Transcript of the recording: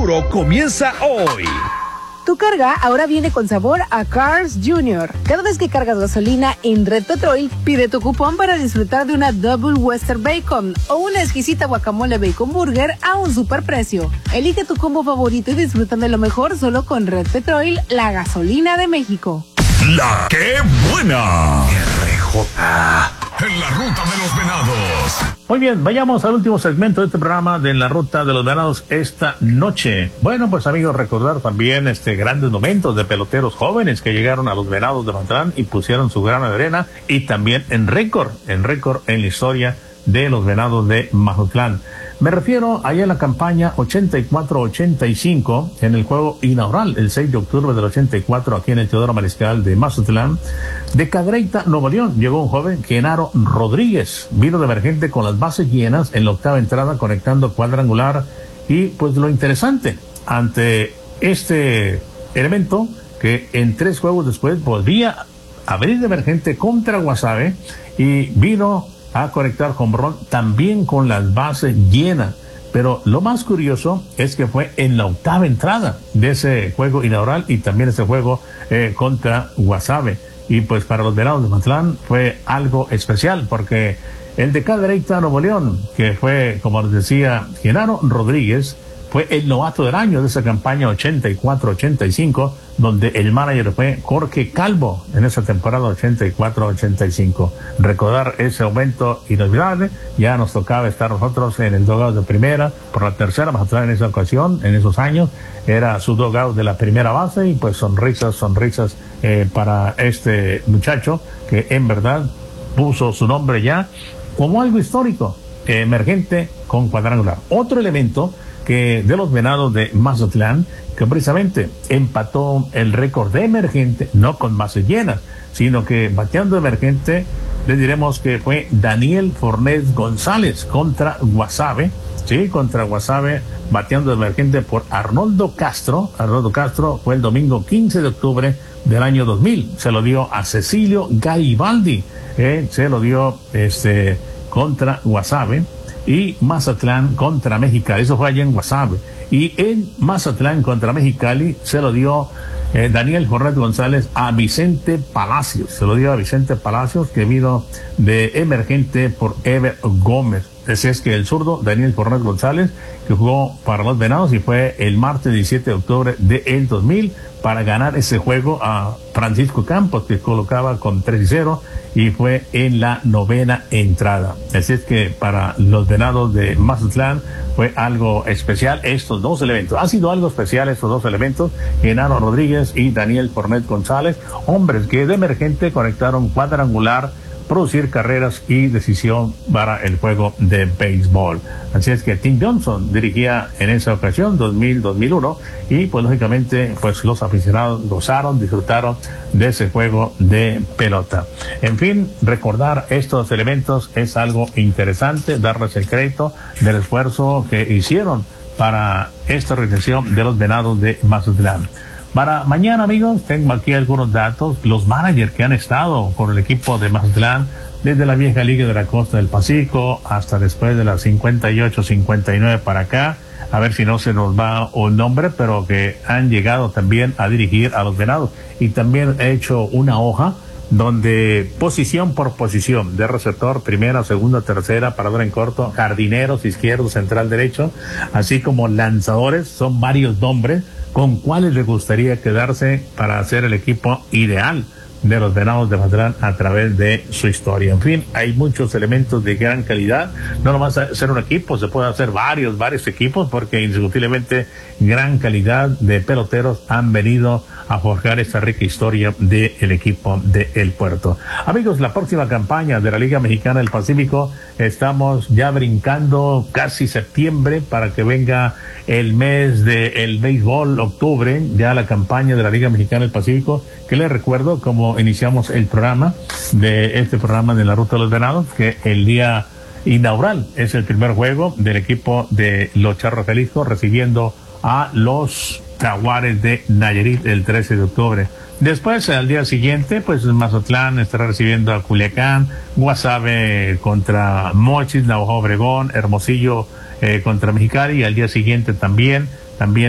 seguro comienza hoy. Tu carga ahora viene con sabor a Cars Jr. Cada vez que cargas gasolina en Red Petrol, pide tu cupón para disfrutar de una Double Western Bacon o una exquisita guacamole Bacon Burger a un superprecio. Elige tu combo favorito y disfruta de lo mejor solo con Red Petrol, la gasolina de México. ¡La qué buena! RJ. En la ruta de los venados. Muy bien, vayamos al último segmento de este programa de la ruta de los venados esta noche. Bueno, pues amigos, recordar también grandes momentos de peloteros jóvenes que llegaron a los Venados de Mazatlán y pusieron su grano de arena, y también en récord en la historia de los Venados de Mazatlán. Me refiero allá en la campaña 84-85, en el juego inaugural, el 6 de octubre del 84, aquí en el Teodoro Mariscal de Mazatlán. De Cadereyta, Nuevo León, llegó un joven, Genaro Rodríguez, vino de emergente con las bases llenas en la octava entrada, conectando cuadrangular. Y pues lo interesante, ante este elemento, que en 3 juegos después volvía a venir de emergente contra Guasave y vino a conectar jonrón también con las bases llenas. Pero lo más curioso es que fue en la octava entrada de ese juego inaugural y también ese juego contra Guasave. Y pues para los Venados de Mazatlán fue algo especial, porque el de Cadereyta, Nuevo León, que fue, como les decía, Genaro Rodríguez, fue el novato del año de esa campaña 84-85, donde el manager fue Jorge Calvo en esa temporada 84-85. Recordar ese momento inolvidable. Ya nos tocaba estar nosotros en el dugout de primera, por la tercera Mazatlán en esa ocasión, en esos años. Era su dugout de la primera base, y pues sonrisas para este muchacho, que en verdad puso su nombre ya como algo histórico, emergente con cuadrangular. Otro elemento que de los Venados de Mazatlán, que precisamente empató el récord de emergente, no con bases llenas, sino que bateando emergente, le diremos que fue Daniel Fornés González contra Guasave, bateando emergente por Arnoldo Castro. Arnoldo Castro fue el domingo 15 de octubre del año 2000. Se lo dio a Cecilio Garibaldi, se lo dio contra Guasave. Y Mazatlán contra Mexicali, eso fue allá en Guasave. Y en Mazatlán contra Mexicali se lo dio Daniel Fornés González a Vicente Palacios. Se lo dio a Vicente Palacios, que vino de emergente por Ever Gómez. Ese es que el zurdo Daniel Fornés González, que jugó para los Venados y fue el martes 17 de octubre del 2000 para ganar ese juego a Francisco Campos, que colocaba con 3-0 y fue en la novena entrada. Así es que para los Venados de Mazatlán fue algo especial estos dos elementos. Ha sido algo especial estos dos elementos, Genaro Rodríguez y Daniel Fornés González, hombres que de emergente conectaron cuadrangular, producir carreras y decisión para el juego de béisbol. Así es que Tim Johnson dirigía en esa ocasión, 2000-2001, y pues lógicamente pues los aficionados gozaron, disfrutaron de ese juego de pelota. En fin, recordar estos elementos es algo interesante, darles el crédito del esfuerzo que hicieron para esta organización de los Venados de Mazatlán. Para mañana, amigos, tengo aquí algunos datos. Los managers que han estado con el equipo de Mazatlán desde la vieja Liga de la Costa del Pacífico hasta después de las 58-59 para acá. A ver si no se nos va un nombre, pero que han llegado también a dirigir a los Venados. Y también he hecho una hoja donde posición por posición de receptor, primera, segunda, tercera, parador en corto, jardineros, izquierdo, central, derecho, así como lanzadores, son varios nombres con cuáles les gustaría quedarse para hacer el equipo ideal de los Venados de Mazatlán a través de su historia. En fin, hay muchos elementos de gran calidad. No nomás hacer un equipo, se puede hacer varios equipos, porque indiscutiblemente gran calidad de peloteros han venido a forjar esta rica historia del equipo de El Puerto. Amigos, la próxima campaña de la Liga Mexicana del Pacífico, estamos ya brincando casi septiembre para que venga el mes del béisbol, octubre, ya la campaña de la Liga Mexicana del Pacífico, que les recuerdo como iniciamos el programa de la Ruta de los Venados, que el día inaugural es el primer juego del equipo de los Charros Jalisco recibiendo a los Jaguares de Nayarit el 13 de octubre. Después, al día siguiente, pues Mazatlán estará recibiendo a Culiacán, Guasave contra Mochis, Navajo Obregón, Hermosillo contra Mexicali, y al día siguiente también